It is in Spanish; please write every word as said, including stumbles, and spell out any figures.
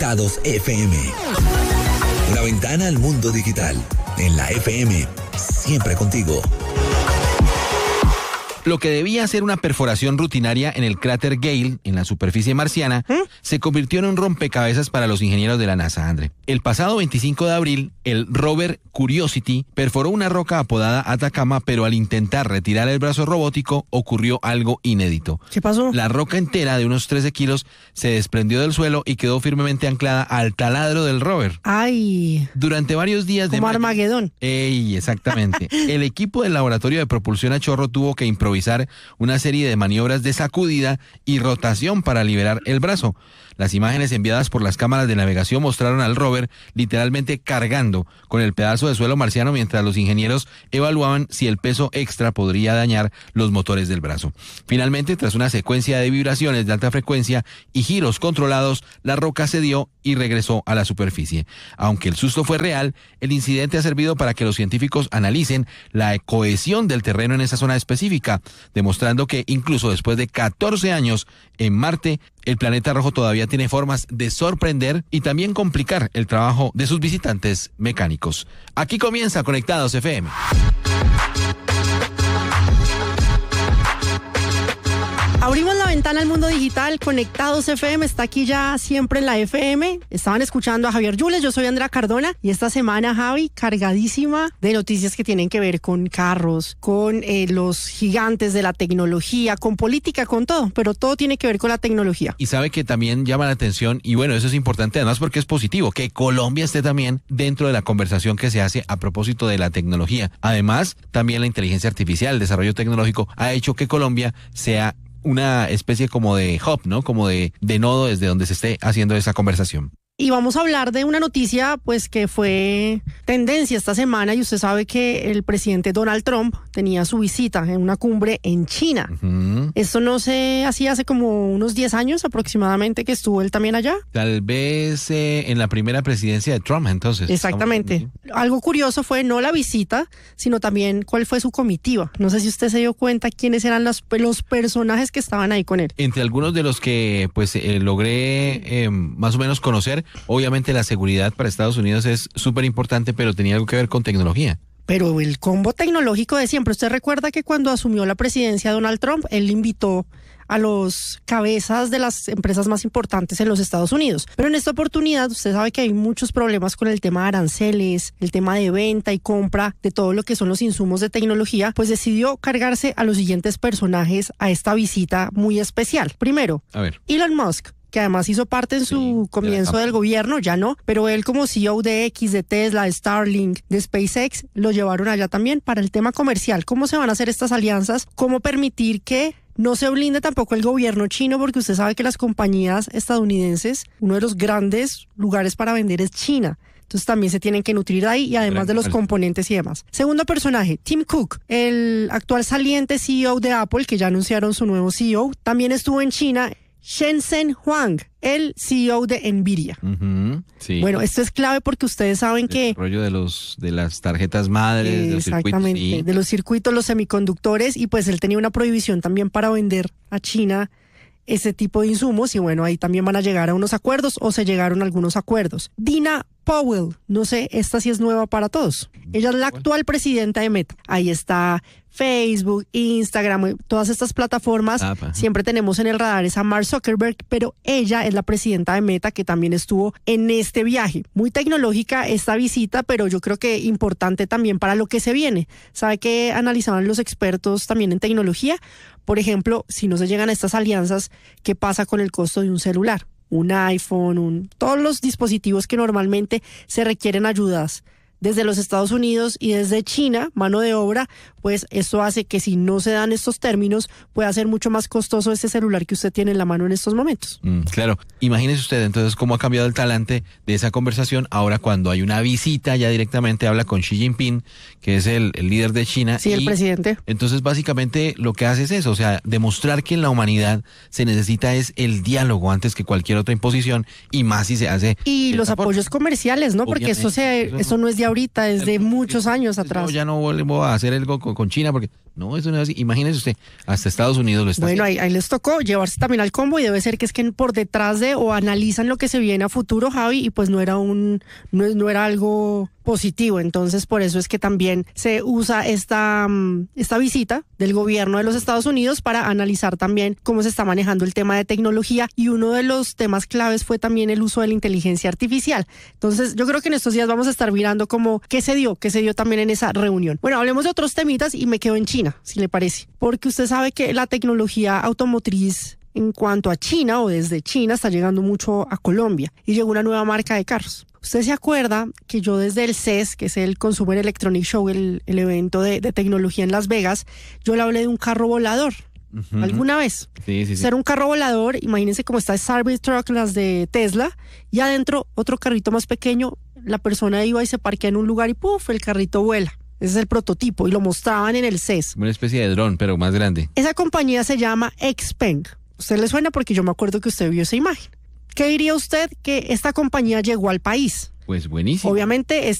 Conectados F M. Una ventana al mundo digital. En la F M, siempre contigo. Lo que debía ser una perforación rutinaria en el cráter Gale, en la superficie marciana, ¿Eh? se convirtió en un rompecabezas para los ingenieros de la NASA, André. El pasado veinticinco de abril, el rover Curiosity perforó una roca apodada Atacama, pero al intentar retirar el brazo robótico ocurrió algo inédito. ¿Qué pasó? La roca entera de unos trece kilos se desprendió del suelo y quedó firmemente anclada al taladro del rover. ¡Ay! Durante varios días de Como mayo, Armagedón. ¡Ey! Exactamente. El equipo del laboratorio de propulsión a chorro tuvo que improvisar una serie de maniobras de sacudida y rotación para liberar el brazo. Las imágenes enviadas por las cámaras de navegación mostraron al rover literalmente cargando con el pedazo de suelo marciano mientras los ingenieros evaluaban si el peso extra podría dañar los motores del brazo. Finalmente, tras una secuencia de vibraciones de alta frecuencia y giros controlados, la roca cedió y regresó a la superficie. Aunque el susto fue real, el incidente ha servido para que los científicos analicen la cohesión del terreno en esa zona específica, demostrando que incluso después de catorce años en Marte, el planeta rojo todavía tiene formas de sorprender y también complicar el trabajo de sus visitantes mecánicos. Aquí comienza Conectados F M. Abrimos la ventana al mundo digital. Conectados F M está aquí ya siempre en la F M. Estaban escuchando a Javier Yules, yo soy Andrea Cardona y esta semana, Javi, cargadísima de noticias que tienen que ver con carros, con eh, los gigantes de la tecnología, con política, con todo, pero todo tiene que ver con la tecnología. Y sabe que también llama la atención, y bueno, eso es importante además porque es positivo, que Colombia esté también dentro de la conversación que se hace a propósito de la tecnología. Además, también la inteligencia artificial, el desarrollo tecnológico, ha hecho que Colombia sea una especie como de hub, ¿no? Como de, de nodo desde donde se esté haciendo esa conversación. Y vamos a hablar de una noticia pues que fue tendencia esta semana y usted sabe que el presidente Donald Trump tenía su visita en una cumbre en China. Uh-huh. Esto no se hacía hace como unos diez años aproximadamente que estuvo él también allá. Tal vez eh, en la primera presidencia de Trump, entonces. Exactamente. Estamos... Algo curioso fue no la visita, sino también cuál fue su comitiva. No sé si usted se dio cuenta quiénes eran los, los personajes que estaban ahí con él. Entre algunos de los que pues eh, logré eh, más o menos conocer, obviamente la seguridad para Estados Unidos es súper importante, pero tenía algo que ver con tecnología. Pero el combo tecnológico de siempre. Usted recuerda que cuando asumió la presidencia Donald Trump, él invitó a los cabezas de las empresas más importantes en los Estados Unidos. Pero en esta oportunidad usted sabe que hay muchos problemas con el tema de aranceles, el tema de venta y compra de todo lo que son los insumos de tecnología, pues decidió cargarse a los siguientes personajes a esta visita muy especial. Primero, a ver. Elon Musk, que además hizo parte en su sí, comienzo de del gobierno, ya no, pero él como C E O de X, de Tesla, de Starlink, de SpaceX, lo llevaron allá también para el tema comercial. ¿Cómo se van a hacer estas alianzas? ¿Cómo permitir que no se blinde tampoco el gobierno chino? Porque usted sabe que las compañías estadounidenses, uno de los grandes lugares para vender es China. Entonces también se tienen que nutrir ahí y además de los componentes y demás. Segundo personaje, Tim Cook, el actual saliente C E O de Apple, que ya anunciaron su nuevo C E O, también estuvo en China. Jensen Huang, el C E O de Nvidia. Uh-huh, sí. Bueno, esto es clave porque ustedes saben el que... El rollo de los de las tarjetas madres, eh, de los exactamente, circuitos. Sí. De los circuitos, los semiconductores, y pues él tenía una prohibición también para vender a China ese tipo de insumos, y bueno, ahí también van a llegar a unos acuerdos o se llegaron a algunos acuerdos. Dina Powell, no sé, esta sí es nueva para todos. Ella es la actual presidenta de Meta. Ahí está Facebook, Instagram, todas estas plataformas. Ah, siempre tenemos en el radar a Mark Zuckerberg, pero ella es la presidenta de Meta que también estuvo en este viaje. Muy tecnológica esta visita, pero yo creo que importante también para lo que se viene. ¿Sabe qué analizaban los expertos también en tecnología? Por ejemplo, si no se llegan a estas alianzas, ¿qué pasa con el costo de un celular? Un iPhone, un, todos los dispositivos que normalmente se requieren ayudas desde los Estados Unidos y desde China, mano de obra, pues esto hace que si no se dan estos términos, pueda ser mucho más costoso ese celular que usted tiene en la mano en estos momentos. Mm, claro, imagínese usted entonces cómo ha cambiado el talante de esa conversación ahora cuando hay una visita, ya directamente habla con Xi Jinping, que es el, el líder de China. Sí, el presidente. Entonces básicamente lo que hace es eso, o sea, demostrar que en la humanidad se necesita es el diálogo antes que cualquier otra imposición y más si se hace. Y los apoyos forma. comerciales, ¿no? Porque esto, se, eso no es de ahorita, es de muchos años atrás. Yo ya no vuelvo a hacer algo con, con China porque No, eso no es así. Imagínese usted, hasta Estados Unidos lo está Bueno, haciendo. ahí, ahí les tocó llevarse también al combo y debe ser que es que por detrás de o analizan lo que se viene a futuro, Javi, y pues no era un, no, no era algo positivo. Entonces, por eso es que también se usa esta, esta visita del gobierno de los Estados Unidos para analizar también cómo se está manejando el tema de tecnología, y uno de los temas claves fue también el uso de la inteligencia artificial. Entonces, yo creo que en estos días vamos a estar mirando como qué se dio, qué se dio también en esa reunión. Bueno, hablemos de otros temitas y me quedo en China, si le parece, porque usted sabe que la tecnología automotriz en cuanto a China o desde China está llegando mucho a Colombia y llegó una nueva marca de carros. Usted se acuerda que yo desde el C E S, que es el Consumer Electronic Show, el, el evento de, de tecnología en Las Vegas, yo le hablé de un carro volador. Uh-huh. ¿Alguna vez? Sí, sí, sí. Ser un carro volador, imagínense cómo está el Cybertruck, las de Tesla, y adentro otro carrito más pequeño, la persona iba y se parquea en un lugar y ¡puf!, el carrito vuela. Ese es el prototipo y lo mostraban en el C E S. Una especie de dron, pero más grande. Esa compañía se llama Xpeng. ¿Usted le suena? Porque yo me acuerdo que usted vio esa imagen. ¿Qué diría usted que esta compañía llegó al país? Pues buenísimo. Obviamente